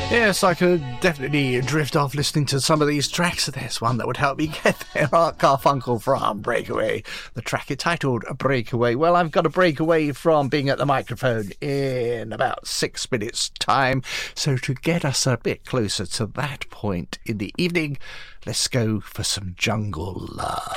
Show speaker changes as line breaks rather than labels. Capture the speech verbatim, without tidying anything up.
Yes, I could definitely drift off listening to some of these tracks. There's one that would help me get there. Art Garfunkel from Breakaway. The track is titled Breakaway. Well, I've got to break away from being at the microphone in about six minutes' time. So to get us a bit closer to that point in the evening, let's go for some jungle love.